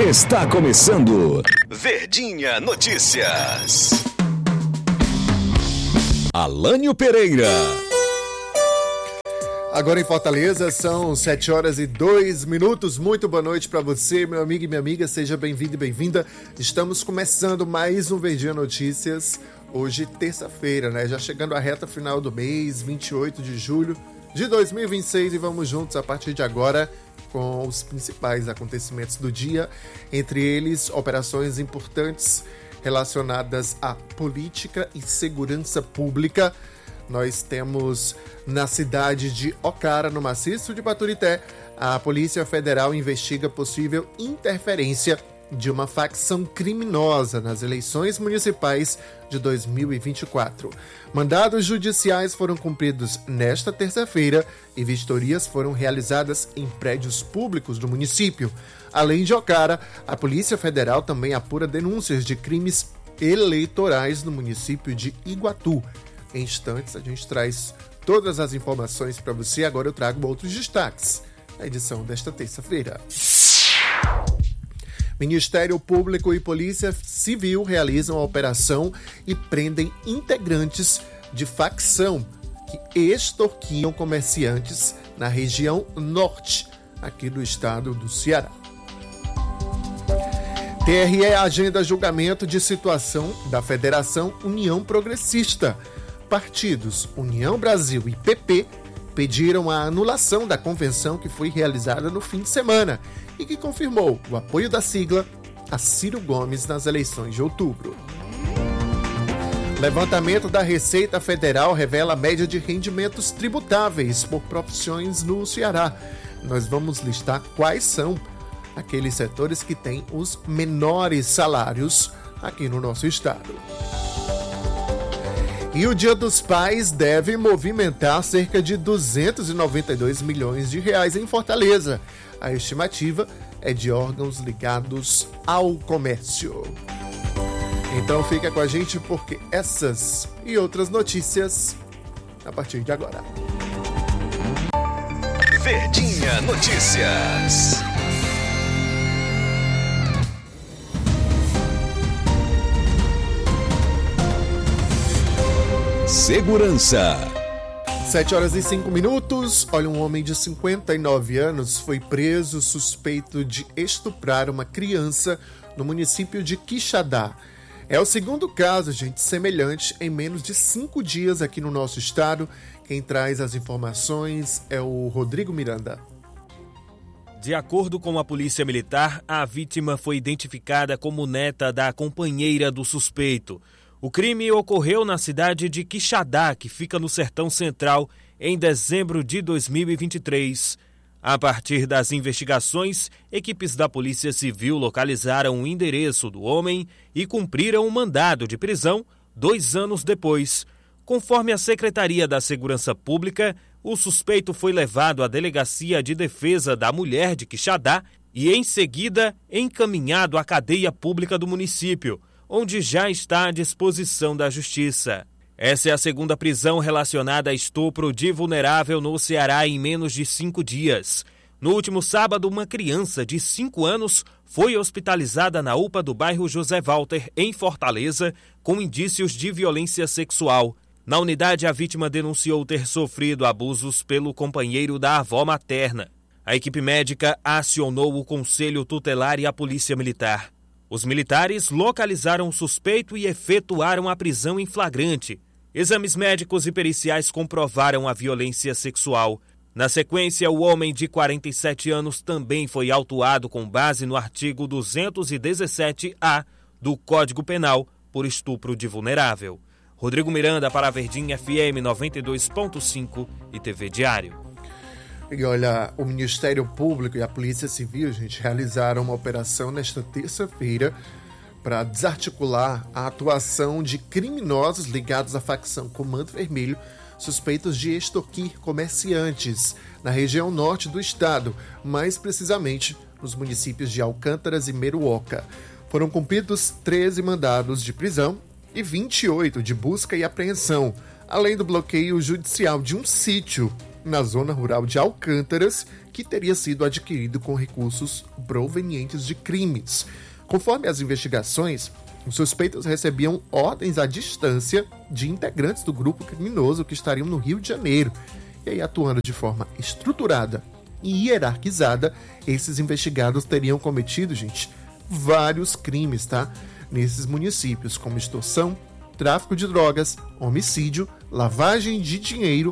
Está começando Verdinha Notícias. Alânio Pereira. Agora em Fortaleza são 7h02. Muito boa noite para você, meu amigo e minha amiga. Seja bem-vindo e bem-vinda. Estamos começando mais um Verdinha Notícias. Hoje, terça-feira, né? Já chegando à reta final do mês, 28 de julho de 2026. E vamos juntos a partir de agora com os principais acontecimentos do dia. Entre eles, operações importantes relacionadas à política e segurança pública. Nós temos na cidade de Ocara, no maciço de Baturité, a Polícia Federal investiga possível interferência de uma facção criminosa nas eleições municipais de 2024. Mandados judiciais foram cumpridos nesta terça-feira e vistorias foram realizadas em prédios públicos do município. Além de Ocara, a Polícia Federal também apura denúncias de crimes eleitorais no município de Iguatu. Em instantes, a gente traz todas as informações para você. Agora eu trago outros destaques na edição desta terça-feira. Ministério Público e Polícia Civil realizam a operação e prendem integrantes de facção que extorquiam comerciantes na região norte, aqui do estado do Ceará. TRE agenda julgamento de situação da Federação União Progressista. Partidos União Brasil e PP pediram a anulação da convenção que foi realizada no fim de semana e que confirmou o apoio da sigla a Ciro Gomes nas eleições de outubro. Levantamento da Receita Federal revela a média de rendimentos tributáveis por profissões no Ceará. Nós vamos listar quais são aqueles setores que têm os menores salários aqui no nosso estado. E o Dia dos Pais deve movimentar cerca de 292 milhões de reais em Fortaleza. A estimativa é de órgãos ligados ao comércio. Então fica com a gente porque essas e outras notícias a partir de agora. Verdinha Notícias. Segurança. 7h05. Olha, um homem de 59 anos foi preso suspeito de estuprar uma criança no município de Quixadá. É o segundo caso, gente, semelhante em menos de 5 dias aqui no nosso estado. Quem traz as informações é o Rodrigo Miranda. De acordo com a Polícia Militar, a vítima foi identificada como neta da companheira do suspeito. O crime ocorreu na cidade de Quixadá, que fica no Sertão Central, em dezembro de 2023. A partir das investigações, equipes da Polícia Civil localizaram o endereço do homem e cumpriram o mandado de prisão 2 anos depois. Conforme a Secretaria da Segurança Pública, o suspeito foi levado à Delegacia de Defesa da Mulher de Quixadá e, em seguida, encaminhado à cadeia pública do município, onde já está à disposição da Justiça. Essa é a segunda prisão relacionada a estupro de vulnerável no Ceará em menos de 5 dias. No último sábado, uma criança de 5 anos foi hospitalizada na UPA do bairro José Walter, em Fortaleza, com indícios de violência sexual. Na unidade, a vítima denunciou ter sofrido abusos pelo companheiro da avó materna. A equipe médica acionou o Conselho Tutelar e a Polícia Militar. Os militares localizaram o suspeito e efetuaram a prisão em flagrante. Exames médicos e periciais comprovaram a violência sexual. Na sequência, o homem de 47 anos também foi autuado com base no artigo 217-A do Código Penal por estupro de vulnerável. Rodrigo Miranda para a Verdinha FM 92.5 e TV Diário. E olha, o Ministério Público e a Polícia Civil, gente, realizaram uma operação nesta terça-feira para desarticular a atuação de criminosos ligados à facção Comando Vermelho, suspeitos de extorquir comerciantes na região norte do estado, mais precisamente nos municípios de Alcântaras e Meruoca. Foram cumpridos 13 mandados de prisão e 28 de busca e apreensão, além do bloqueio judicial de um sítio na zona rural de Alcântaras, que teria sido adquirido com recursos provenientes de crimes. Conforme as investigações, os suspeitos recebiam ordens à distância de integrantes do grupo criminoso que estariam no Rio de Janeiro. E aí, atuando de forma estruturada e hierarquizada, esses investigados teriam cometido, gente, vários crimes, tá? Nesses municípios, como extorsão, tráfico de drogas, homicídio, lavagem de dinheiro